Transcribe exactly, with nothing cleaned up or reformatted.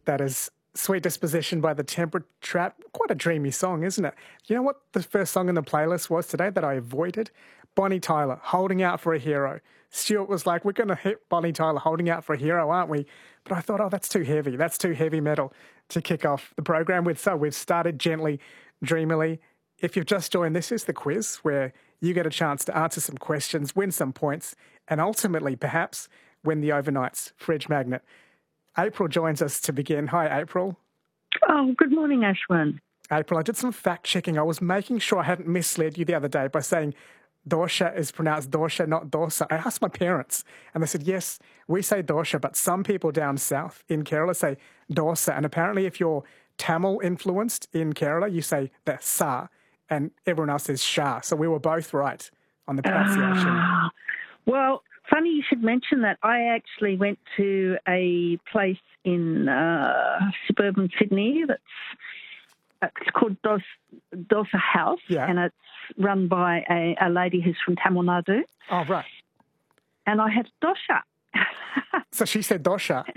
That is Sweet Disposition by the Temperate Trap. Quite a dreamy song, isn't it? You know what the first song in the playlist was today that I avoided? Bonnie Tyler, Holding Out for a Hero. Stuart was like, we're going to hit Bonnie Tyler, Holding Out for a Hero, aren't we? But I thought, oh, that's too heavy. That's too heavy metal to kick off the program with. So we've started gently, dreamily. If you've just joined, this is the quiz where you get a chance to answer some questions, win some points, and ultimately, perhaps, win the Overnight's fridge magnet. April joins us to begin. Hi, April. Oh, good morning, Ashwin. April, I did some fact-checking. I was making sure I hadn't misled you the other day by saying Dorsha is pronounced Dorsha, not Dorsa. I asked my parents, and they said, yes, we say Dorsha, but some people down south in Kerala say Dorsa. And apparently if you're Tamil-influenced in Kerala, you say the Sa, and everyone else says Shah. So we were both right on the pronunciation. Uh, well... Funny you should mention that. I actually went to a place in uh, suburban Sydney that's it's called Dos, Dosa House, yeah. and it's run by a, a lady who's from Tamil Nadu. Oh, right. And I had dosha. So she said dosha?